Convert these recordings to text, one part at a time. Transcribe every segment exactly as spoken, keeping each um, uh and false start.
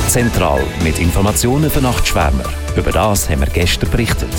Zentral mit Informationen für Nachtschwärmer. Über das haben wir gestern berichtet.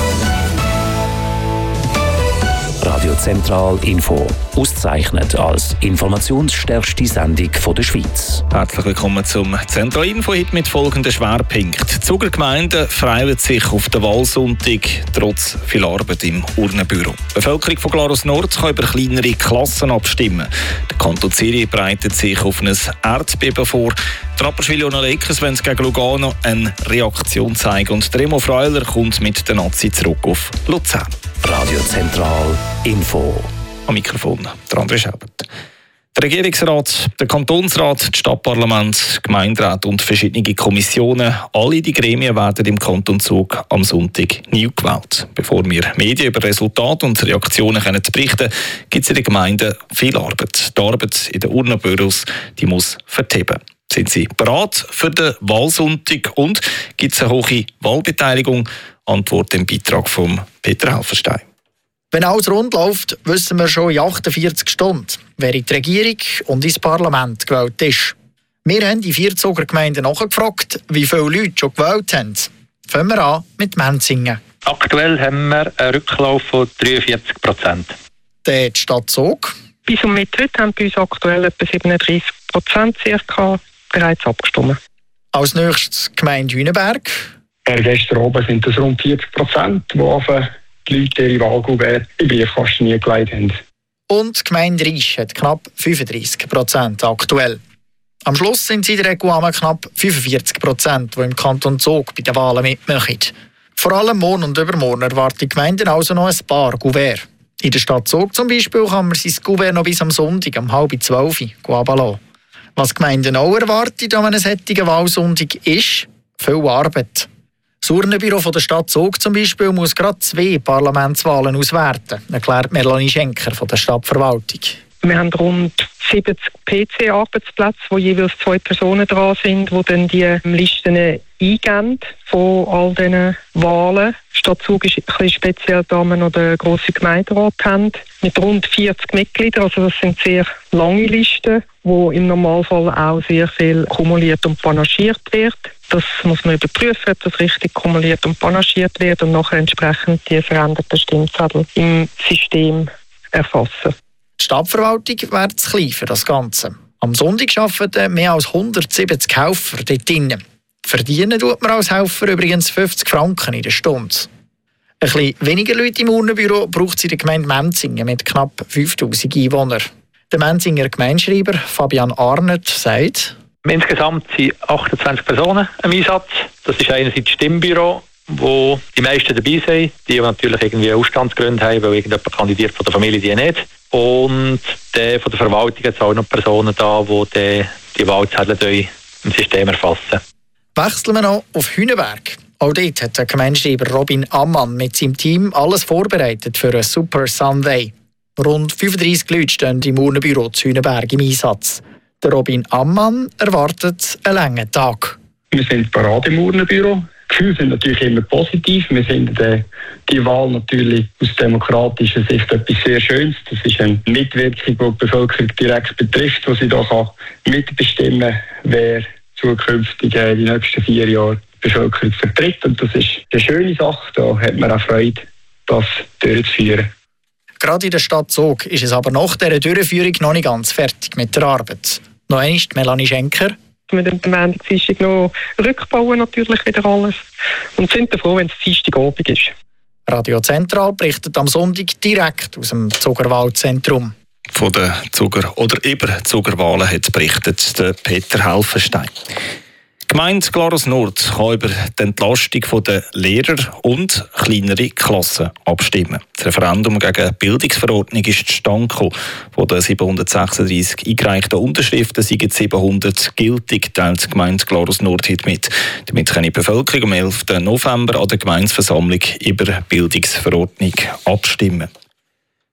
Radio Zentral Info. Ausgezeichnet als informationsstärkste Sendung der Schweiz. Herzlich willkommen zum Zentral Info heute mit folgenden Schwerpunkten. Die Zuger Gemeinden freuen sich auf den Wahlsonntag trotz viel Arbeit im Urnenbüro. Die Bevölkerung von Glarus Nord kann über kleinere Klassen abstimmen. Der Kanton Zürich bereitet sich auf ein Erdbeben vor. Die Rapperswil und Lakers wollen gegen Lugano eine Reaktion zeigen. Und Remo Freuler kommt mit der Nazi zurück auf Luzern. Radio Zentral Info. Am Mikrofon der André Schäbert. Der Regierungsrat, der Kantonsrat, das Stadtparlament, die Gemeinderat und verschiedene Kommissionen, alle die Gremien werden im Kanton Zug am Sonntag neu gewählt. Bevor wir Medien über Resultate und Reaktionen können berichten können, gibt es in den Gemeinden viel Arbeit. Die Arbeit in den Urnenbüros die muss vertiefen. Sind Sie bereit für den Wahlsonntag und gibt es eine hohe Wahlbeteiligung? Antwort im Beitrag von Peter Helfenstein. Wenn alles rund läuft, wissen wir schon in achtundvierzig Stunden, wer in die Regierung und ins Parlament gewählt ist. Wir haben die vier Zuger Gemeinden nachgefragt, wie viele Leute schon gewählt haben. Fangen wir an mit Menzingen. Aktuell haben wir einen Rücklauf von dreiundvierzig Prozent. Die Stadt Zug. Bis um Mitte haben bei uns aktuell etwa siebenunddreißig Prozent circa bereits abgestimmt. Als nächstes Gemeinde Hünenberg. Per gestern oben sind es rund vierzig Prozent, die auf die Leute ihre Wahlkuvert in den Briefkasten nie gelegt haben. Und die Gemeinde Riesch hat knapp fünfunddreißig Prozent aktuell. Am Schluss sind sie in der Regel knapp fünfundvierzig Prozent, die im Kanton Zug bei den Wahlen mitmachen. Vor allem morgen und übermorgen erwarten die Gemeinden also noch ein paar Kuvert. In der Stadt Zug zum Beispiel kann man sein Kuvert noch bis am Sonntag um halb zwölf ablassen. Was die Gemeinden auch erwartet an einem solchen Wahlsonntag ist viel Arbeit. Das Urnenbüro der Stadt Zug zum Beispiel muss gerade zwei Parlamentswahlen auswerten, erklärt Melanie Schenker von der Stadtverwaltung. Wir haben rund siebzig P C-Arbeitsplätze, wo jeweils zwei Personen dran sind, die dann die Listen eingeben von all diesen Wahlen. Die Stadt Zug ist ein bisschen speziell, da wir noch den grossen Gemeinderat haben, mit rund vierzig Mitgliedern. Also das sind sehr lange Listen, wo im Normalfall auch sehr viel kumuliert und panaschiert wird. Das muss man überprüfen, ob das richtig kumuliert und panaschiert wird und nachher entsprechend die veränderten Stimmzettel im System erfassen. Die Stadtverwaltung wäre zu klein für das Ganze. Am Sonntag arbeiten mehr als hundertsiebzig Helfer dort drinnen. Verdienen tut man als Helfer übrigens fünfzig Franken in der Stunde. Ein bisschen weniger Leute im Urnenbüro braucht es in der Gemeinde Menzingen mit knapp fünftausend Einwohnern. Der Menzinger Gemeindeschreiber Fabian Arnert sagt: Insgesamt sind achtundzwanzig Personen im Einsatz. Das ist einerseits das Stimmbüro, wo die meisten dabei sind, die, die natürlich irgendwie Ausstandsgründe haben, weil irgendjemand kandidiert von der Familie, die nicht. Und der von der Verwaltung hat auch noch Personen da, die die, die Wahlzettel im System erfassen. Wechseln wir noch auf Hünenberg. Auch dort hat der Gemeindeschreiber Robin Ammann mit seinem Team alles vorbereitet für einen Super Sunday. Rund fünfunddreißig Leute stehen im Urnenbüro zu Hünenberg im Einsatz. Der Robin Ammann erwartet einen langen Tag. Wir sind bereit im Urnenbüro. Die Gefühle sind natürlich immer positiv. Wir finden die, die Wahl natürlich aus demokratischer Sicht etwas sehr Schönes. Das ist eine Mitwirkung, die die Bevölkerung direkt betrifft, wo sie da kann mitbestimmen kann, wer zukünftig die nächsten vier Jahre die Bevölkerung vertritt. Und das ist eine schöne Sache. Da hat man auch Freude, das durchzuführen. Gerade in der Stadt Zug ist es aber nach dieser Durchführung noch nicht ganz fertig mit der Arbeit. Noch einmal Melanie Schenker. Wir den Dienstag noch rückbauen natürlich wieder alles und sind froh, wenn es Dienstagabend ist. Radio Zentral berichtet am Sonntag direkt aus dem Zugerwaldzentrum. Von den Zuger- oder über Zugerwahlen hat berichtet der Peter Helfenstein. Die Gemeinde Glarus Nord kann über die Entlastung der Lehrer und kleinere Klassen abstimmen. Das Referendum gegen die Bildungsverordnung ist zustande gekommen. Von den siebenhundertsechsunddreißig eingereichten Unterschriften sind siebenhundert gültig, teilt die Gemeinde Glarus Nord heute mit. Damit kann die Bevölkerung am elften November an der Gemeindeversammlung über die Bildungsverordnung abstimmen.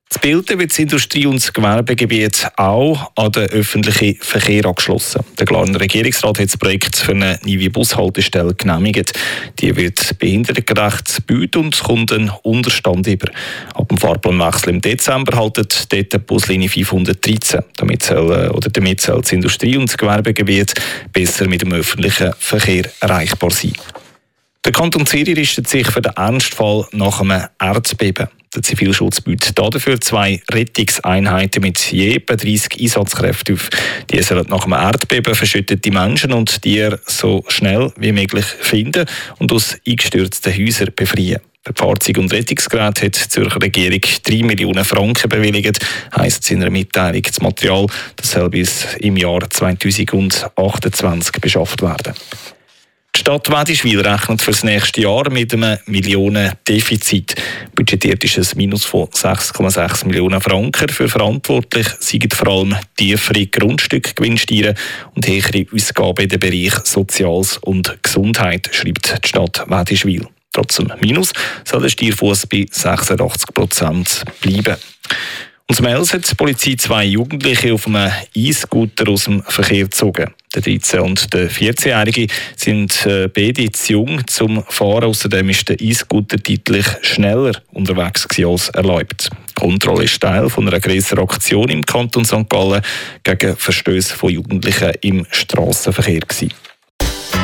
Das Bilden wird das Industrie- und das Gewerbegebiet auch an den öffentlichen Verkehr angeschlossen. Der Glarner Regierungsrat hat das Projekt für eine neue Bushaltestelle genehmigt. Die wird behindertengerecht gebaut und kommt einen Unterstand über. Ab dem Fahrplanwechsel im Dezember haltet dort die Buslinie fünfhundertdreizehn. Damit soll, oder damit soll das Industrie- und das Gewerbegebiet besser mit dem öffentlichen Verkehr erreichbar sein. Der Kanton Zürich rüstet sich für den Ernstfall nach einem Erdbeben. Der Zivilschutz bietet dafür zwei Rettungseinheiten mit je etwa dreissig Einsatzkräften auf. Die sollen nach einem Erdbeben verschüttete Menschen und Tiere so schnell wie möglich finden und aus eingestürzten Häusern befreien. Für die Fahrzeug- und Rettungsgeräte hat die Zürcher Regierung drei Millionen Franken bewilligt, heisst es in einer Mitteilung. Das Material das soll bis im Jahr zweitausendachtundzwanzig beschafft werden. Die Stadt Wädischwil rechnet für das nächste Jahr mit einem Millionendefizit. Budgetiert ist ein Minus von sechs Komma sechs Millionen Franken. Für verantwortlich sind vor allem tiefere Grundstückgewinnsteuern und höhere Ausgaben in den Bereich Soziales und Gesundheit, schreibt die Stadt Wädischwil. Trotz dem Minus soll der Steuerfuss bei sechsundachtzig Prozent bleiben. Und zum Els hat die Polizei zwei Jugendliche auf einem E-Scooter aus dem Verkehr gezogen. Der dreizehn- und der vierzehn-Jährige sind äh, beide zu jung zum Fahren. Außerdem ist der E-Scooter deutlich schneller unterwegs als erlaubt. Die Kontrolle ist Teil von einer grösseren Aktion im Kanton Sankt Gallen gegen Verstöße von Jugendlichen im Strassenverkehr gewesen.